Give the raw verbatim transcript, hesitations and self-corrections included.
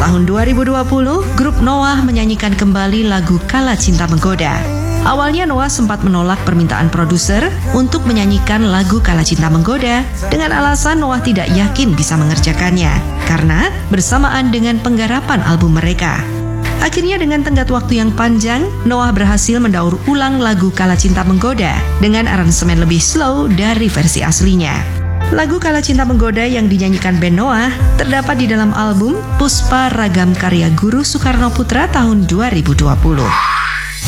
tahun dua ribu dua puluh, grup Noah menyanyikan kembali lagu Kala Cinta Menggoda. Awalnya Noah sempat menolak permintaan produser untuk menyanyikan lagu Kala Cinta Menggoda dengan alasan Noah tidak yakin bisa mengerjakannya karena bersamaan dengan penggarapan album mereka. Akhirnya dengan tenggat waktu yang panjang, Noah berhasil mendaur ulang lagu Kala Cinta Menggoda dengan aransemen lebih slow dari versi aslinya. Lagu Kala Cinta Menggoda yang dinyanyikan band Noah terdapat di dalam album Puspa Ragam Karya Guru Soekarno Putra tahun dua ribu dua puluh.